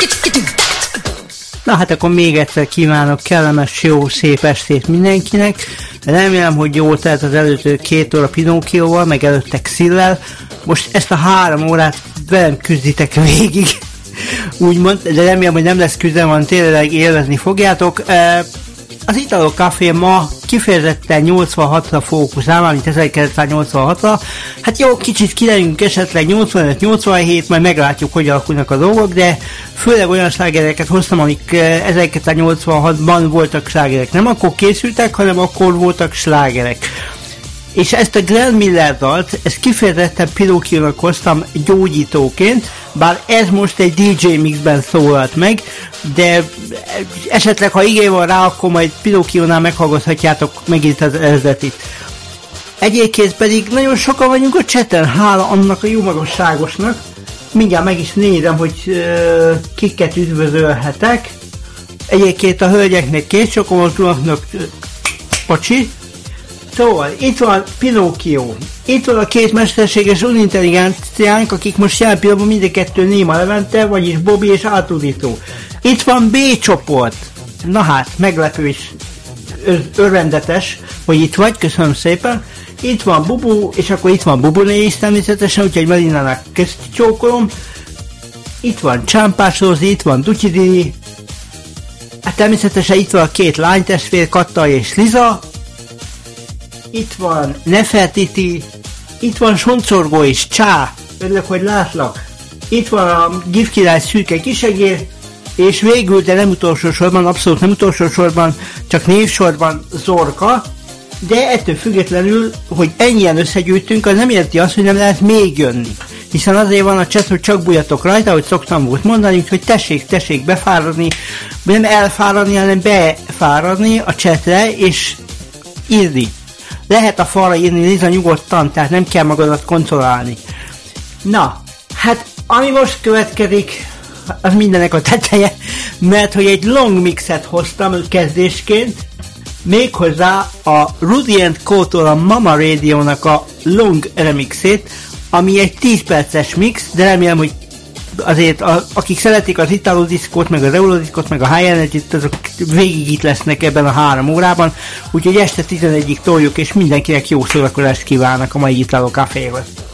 Na hát akkor még egyszer kívánok kellemes, jó, szép estét mindenkinek. Remélem, hogy jól telt az előző 2 óra Pinókióval, meg előtte Xillel. Most ezt a 3 órát velem küzditek végig, úgymond, de remélem, hogy nem lesz küzdelem, hanem tényleg élvezni fogjátok. Az Italo Café ma kifejezetten 86-ra fókuszál, mint 1986-ra. Hát jó, kicsit kilegyünk esetleg 85-87, majd meglátjuk, hogy alakulnak a dolgok, de főleg olyan slágereket hoztam, amik 1986-ban voltak slágerek. Nem akkor készültek, hanem akkor voltak slágerek. És ezt a Glenn Miller dalt, ezt kifejezetten Pinocchio-nak hoztam gyógyítóként, bár ez most egy DJ mixben szólalt meg, de esetleg ha igény van rá, akkor majd Pinocchio-nál meghallgathatjátok megint az eredetit. Egyébként pedig nagyon sokan vagyunk a chaten, hála annak a jó magasságosnak. Mindjárt meg is nézem, hogy kiket üdvözölhetek. Egyébként a hölgyeknek kétcsokolótúaknak pacsi. Szóval, itt van Pinocchio, itt van a 2 mesterséges unintelligenciánk, akik most jelen pillanatban mind a 2 Néma Levente, vagyis Bobby és Átudító. Itt van B csoport. Na hát, meglepő és örvendetes, hogy itt vagy, köszönöm szépen. Itt van Bubu, és akkor itt van Bubuné is természetesen, úgyhogy Melinának közt csókolom. Itt van Csámpás Rózi, itt van Dutyidini. Hát természetesen itt van a 2 lánytestvér, Katta és Liza. Itt van Nefertiti, itt van Soncorgó és Csá, örülök, hogy látlak. Itt van a Gifkirály szürke kisegér, és végül, de nem utolsó sorban, abszolút nem utolsó sorban, csak névsorban Zorka, de ettől függetlenül, hogy ennyien összegyűjtünk, az nem érti azt, hogy nem lehet még jönni. Hiszen azért van a chat, hogy csak bújjatok rajta, hogy szoktam volt mondani, hogy tessék befáradni, nem elfáradni, hanem befáradni a chatre, és írni. Lehet a falra írni, Liza, nyugodtan, tehát nem kell magadat kontrollálni. Na, hát ami most következik, az mindenek a teteje, mert hogy egy long mixet hoztam kezdésként, méghozzá a Rudy & Co-tól a Mama Radio-nak a long remixét, ami egy 10 perces mix, de remélem, hogy azért akik szeretik az Italo Discot, meg az Eurodiskot, meg a High Energy-t, azok végig itt lesznek ebben a 3 órában, úgyhogy este 11-ig toljuk, és mindenkinek jó szórakozást kívánok a mai Italo Caféhoz.